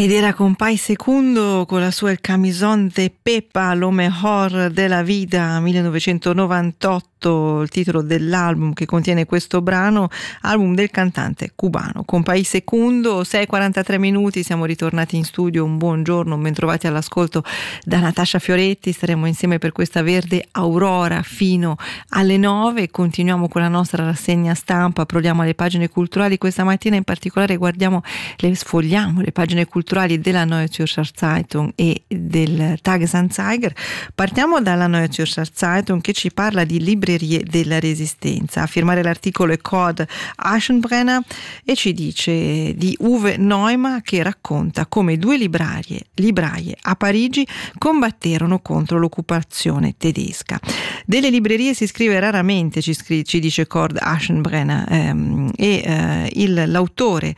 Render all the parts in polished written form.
Ed era Compay Secundo con la sua El Camisón de Pepa, lo mejor della vida, 1998, il titolo dell'album che contiene questo brano, album del cantante cubano Compay Secundo. 6:43 minuti, siamo ritornati in studio. Un buongiorno, ben trovati all'ascolto da Natascia Fioretti. Staremo insieme per questa verde aurora fino alle 9. Continuiamo con la nostra rassegna stampa, proliamo le pagine culturali. Questa mattina in particolare sfogliamo le pagine culturali della Neue Zürcher Zeitung e del Tagesanzeiger. Partiamo dalla Neue Zürcher Zeitung, che ci parla di librerie della Resistenza. A firmare l'articolo è Cord Aschenbrenner e ci dice di Uwe Neumann, che racconta come due libraie a Parigi combatterono contro l'occupazione tedesca. Delle librerie si scrive raramente, ci dice Cord Aschenbrenner, l'autore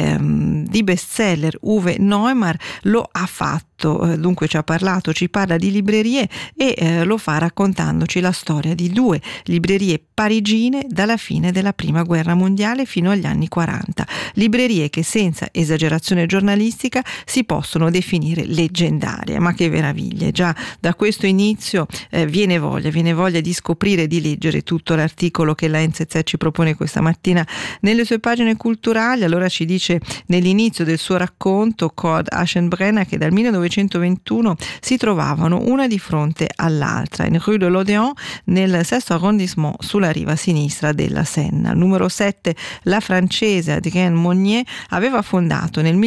di bestseller Uwe Neumann lo ha fatto, dunque ci ha parlato, ci parla di librerie e lo fa raccontandoci la storia di due librerie parigine dalla fine della Prima Guerra Mondiale fino agli anni 40. Librerie che senza esagerazione giornalistica si possono definire leggendarie. Ma che meraviglia! Già da questo inizio viene voglia di scoprire e di leggere tutto l'articolo che la NZZ ci propone questa mattina nelle sue pagine culturali. Allora ci dice nell'inizio del suo racconto Cord Aschenbrenner che dal 1921 si trovavano una di fronte all'altra in Rue de l'Odéon, nel sesto arrondissement, sulla riva sinistra della Senna. Al numero 7 la francese Adrienne Monnier aveva fondato nel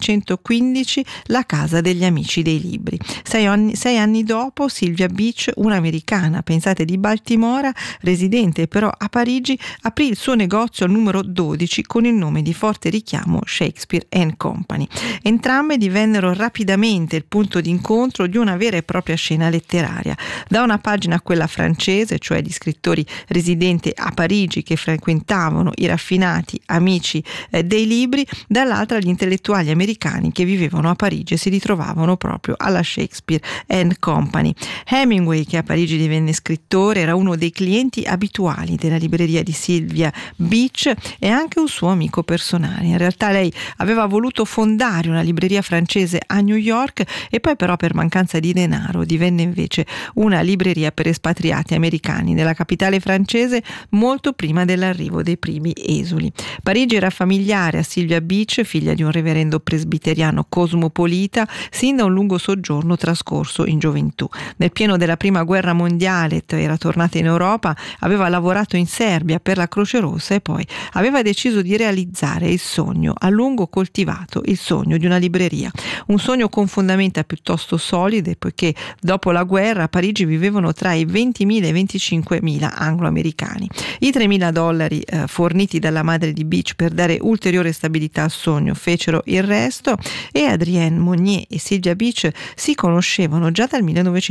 1915 la Casa degli Amici dei Libri. Sei anni dopo Sylvia Beach, un'americana, pensate, di Baltimora, residente però a Parigi, aprì il suo negozio al numero 12 con il nome di forte richiamo Shakespeare & Company. Entrambe divennero rapidamente il punto d'incontro di una vera e propria scena letteraria. Da una pagina quella francese, cioè di scrittori residenti a Parigi che frequentavano i raffinati amici dei libri, dall'altra gli intellettuali americani che vivevano a Parigi e si ritrovavano proprio alla Shakespeare & Company. Hemingway, che a Parigi divenne scrittore, era uno dei clienti abituali della libreria di Sylvia Beach e anche un suo amico personale. In realtà lei aveva voluto fondare una libreria francese a New York e poi però per mancanza di denaro divenne invece una libreria per espatriati americani nella capitale francese molto prima dell'arrivo dei primi esuli. Parigi era familiare a Sylvia Beach, figlia di un reverendo presbiteriano cosmopolita, sin da un lungo soggiorno trascorso in gioventù. Nel pieno della Prima Guerra Mondiale era tornata in Europa, aveva lavorato in Serbia per la Croce Rossa e poi aveva deciso di realizzare il sogno a lungo coltivato, il sogno di una libreria. Un sogno con fondamenta piuttosto solide, poiché dopo la guerra a Parigi vivevano tra i 20.000 e i 25.000 anglo-americani. I $3.000 forniti dalla madre di Beach per dare ulteriore stabilità al sogno fecero il resto e Adrienne Monnier e Sylvia Beach si conoscevano già dal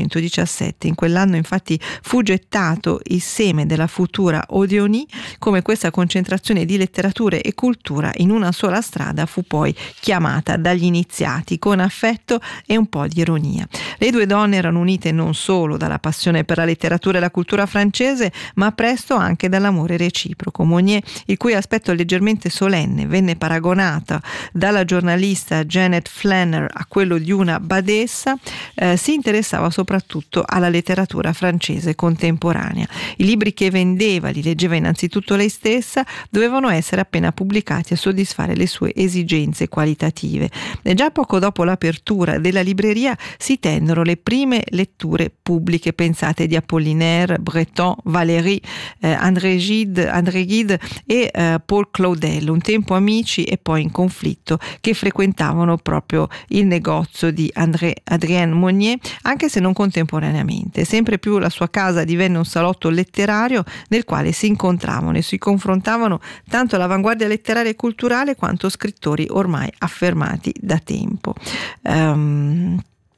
1917. In quell'anno infatti fu gettato il seme della futura Odéonie, come questa concentrazione di letterature e cultura in una sola strada fu poi chiamata dagli iniziati con affetto e un po' di ironia. Le due donne erano unite non solo dalla passione per la letteratura e la cultura francese, ma presto anche dall'amore reciproco. Monnier, il cui aspetto leggermente solenne venne paragonata dalla giornalista Janet Flanner a quello di una badessa, si interessava soprattutto alla letteratura francese contemporanea. I libri che vendeva, li leggeva innanzitutto lei stessa, dovevano essere appena pubblicati a soddisfare le sue esigenze qualitative. E già poco dopo l'apertura della libreria si tennero le prime letture pubbliche, pensate, di Apollinaire, Breton, Valéry, André Gide e Paul Claudel, un tempo amici e poi in conflitto, che frequentavano proprio il negozio di Adrienne Monnier, anche se non contemporaneamente. Sempre più la sua casa divenne un salotto letterario nel quale si incontravano e si confrontavano tanto l'avanguardia letteraria e culturale quanto scrittori ormai affermati da tempo.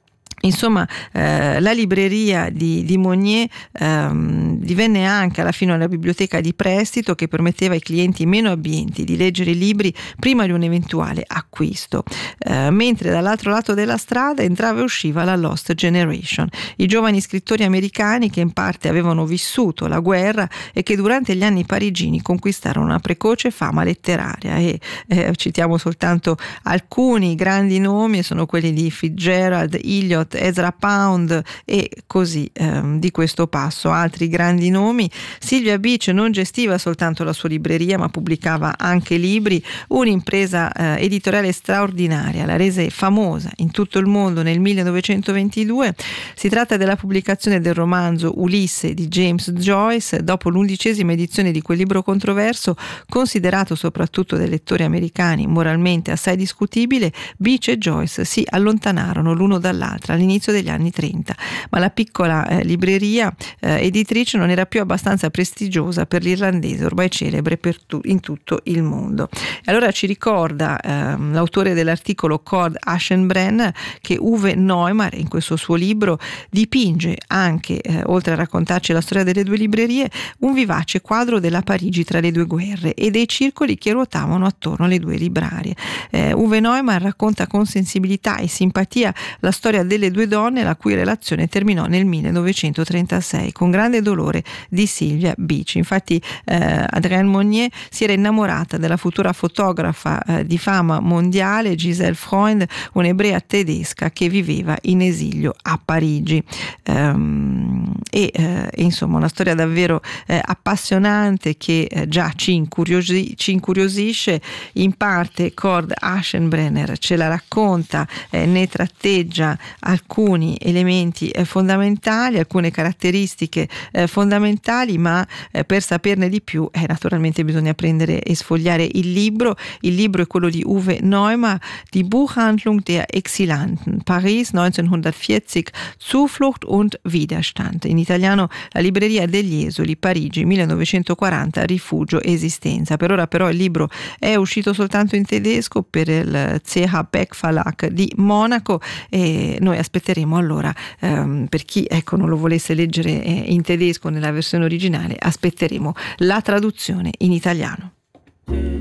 Insomma, la libreria di Monnier divenne anche alla fine una biblioteca di prestito che permetteva ai clienti meno abbienti di leggere i libri prima di un eventuale acquisto, mentre dall'altro lato della strada entrava e usciva la Lost Generation, i giovani scrittori americani che in parte avevano vissuto la guerra e che durante gli anni parigini conquistarono una precoce fama letteraria, e citiamo soltanto alcuni grandi nomi, e sono quelli di Fitzgerald, Eliot, Ezra Pound e così di questo passo altri grandi nomi. Sylvia Beach non gestiva soltanto la sua libreria, ma pubblicava anche libri, un'impresa editoriale straordinaria, la rese famosa in tutto il mondo nel 1922. Si tratta della pubblicazione del romanzo Ulisse di James Joyce. Dopo l'11ª edizione di quel libro controverso, considerato soprattutto dai lettori americani moralmente assai discutibile, Beach e Joyce si allontanarono l'uno dall'altra all'inizio degli anni 30, ma la piccola libreria editrice non era più abbastanza prestigiosa per l'irlandese ormai celebre in tutto il mondo. E allora ci ricorda l'autore dell'articolo Cord Aschenbrenner che Uwe Neumayer in questo suo libro dipinge anche, oltre a raccontarci la storia delle due librerie, un vivace quadro della Parigi tra le due guerre e dei circoli che ruotavano attorno alle due librarie. Uwe Neumayer racconta con sensibilità e simpatia la storia delle due donne, la cui relazione terminò nel 1936 con grande dolore di Sylvia Beach. Infatti Adrienne Monnier si era innamorata della futura fotografa di fama mondiale Giselle Freund, un'ebrea tedesca che viveva in esilio a Parigi. Insomma una storia davvero appassionante che già ci incuriosisce. In parte Cord Aschenbrenner ce la racconta, ne tratteggia alcuni elementi fondamentali, alcune caratteristiche fondamentali, ma per saperne di più naturalmente bisogna prendere e sfogliare il libro. Il libro è quello di Uwe Neumayer, Die Buchhandlung der Exilanten, Paris 1940, Zuflucht und Widerstand. In italiano La libreria degli esuli, Parigi 1940, Rifugio, Esistenza. Per ora però il libro è uscito soltanto in tedesco per il CH Beck Verlag di Monaco, e noi aspetteremo allora, per chi non lo volesse leggere in tedesco nella versione originale, aspetteremo la traduzione in italiano.